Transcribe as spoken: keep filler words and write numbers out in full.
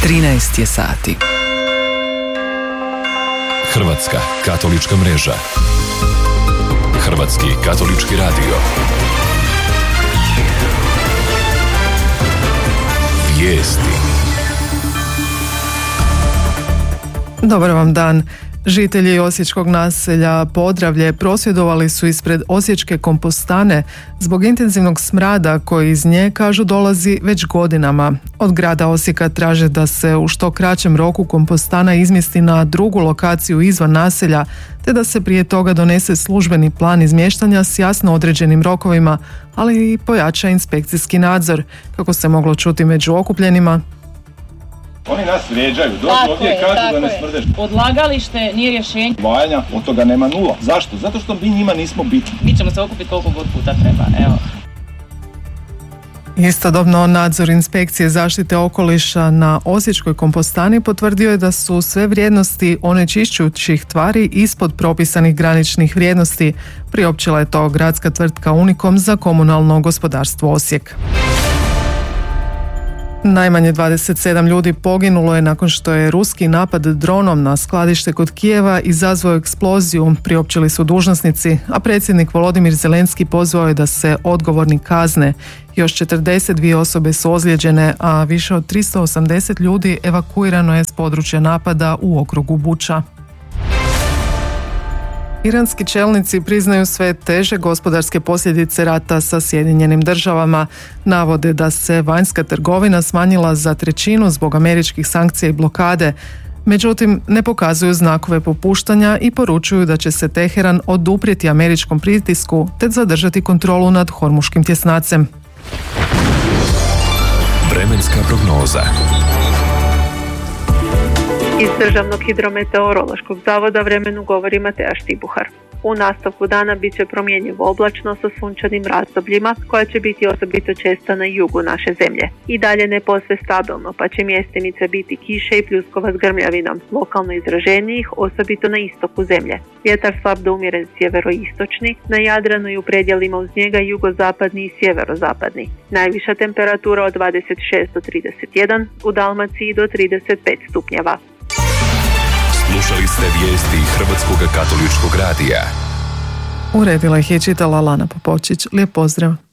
trinaest je sati. Hrvatska katolička mreža. Hrvatski katolički radio. Vijesti. Dobar vam dan. Žitelji osječkog naselja Podravlje prosvjedovali su ispred osječke kompostane zbog intenzivnog smrada koji iz nje, kažu, dolazi već godinama. Od grada Osijeka traže da se u što kraćem roku kompostana izmjesti na drugu lokaciju izvan naselja, te da se prije toga donese službeni plan izmještanja s jasno određenim rokovima, ali i pojača inspekcijski nadzor, kako se moglo čuti među okupljenima. Oni nas vrijeđaju, dođu ovdje i kažu da ne smrdeš. Odlagalište nije rješenje. Vajanja, od toga nema nula. Zašto? Zato što mi njima nismo bitni. Mi ćemo se okupiti koliko god puta treba, evo. Istodobno nadzor inspekcije zaštite okoliša na osječkoj kompostani potvrdio je da su sve vrijednosti onečišćujućih tvari ispod propisanih graničnih vrijednosti. Priopćila je to gradska tvrtka Unikom za komunalno gospodarstvo Osijek. Najmanje dvadeset sedam ljudi poginulo je nakon što je ruski napad dronom na skladište kod Kijeva izazvao eksploziju, priopćili su dužnosnici, a predsjednik Volodimir Zelenski pozvao je da se odgovorni kazne. Još četrdeset dvije osobe su ozlijeđene, a više od tristo osamdeset ljudi evakuirano je s područja napada u okrugu Buča. Iranski čelnici priznaju sve teže gospodarske posljedice rata sa Sjedinjenim državama. Navode da se vanjska trgovina smanjila za trećinu zbog američkih sankcija i blokade. Međutim, ne pokazuju znakove popuštanja i poručuju da će se Teheran oduprijeti američkom pritisku te zadržati kontrolu nad Hormuškim tjesnacem. Vremenska prognoza. Iz Državnog hidrometeorološkog zavoda vremenu govori Mateja Štibuhar. U nastavku dana bit će promjenjivo oblačno sa sunčanim razdobljima koja će biti osobito česta na jugu naše zemlje. I dalje ne posve stabilno, pa će mjestimice biti kiše i pljuskova s grmljavinom, lokalno izraženijih, osobito na istoku zemlje. Vjetar slab do umjeren sjeveroistočni, na Jadranu i u predjelima uz njega jugozapadni i sjeverozapadni. Najviša temperatura od dvadeset šest do trideset jedan, u Dalmaciji do trideset pet stupnjeva. Slušali ste vijesti Hrvatskog katoličkog radija. Uredila ih je čitala Lana Popovčić. Lijep pozdrav.